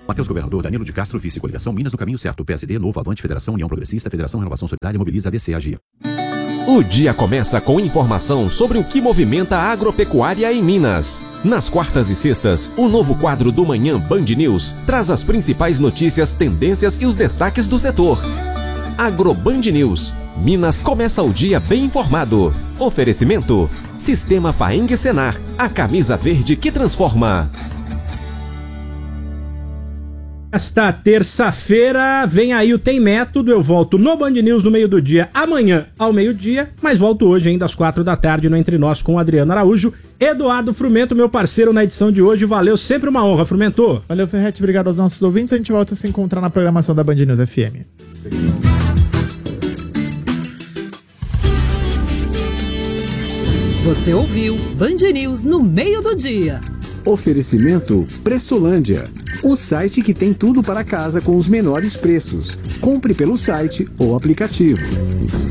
Matheus Governador, Danilo de Castro, Vice Coligação Minas no caminho certo. PSD, Novo, Avante, Federação, União Progressista, Federação Renovação Solidária, Mobiliza, ADC, AGIA. O dia começa com informação sobre o que movimenta a agropecuária em Minas. Nas quartas e sextas, o novo quadro do Manhã Band News traz as principais notícias, tendências e os destaques do setor. AgroBand News. Minas começa o dia bem informado. Oferecimento: Sistema Faeng Senar, a camisa verde que transforma. Esta terça-feira vem aí o Tem Método. Eu volto no Band News no meio do dia, amanhã ao meio-dia, mas volto hoje ainda às 4 da tarde no Entre Nós com o Adriano Araújo. Eduardo Frumento, meu parceiro na edição de hoje. Valeu, sempre uma honra, Frumento. Valeu, Ferretti, obrigado aos nossos ouvintes. A gente volta a se encontrar na programação da Band News FM. Você ouviu Band News no meio do dia. Oferecimento Pressolândia, o site que tem tudo para casa com os menores preços. Compre pelo site ou aplicativo.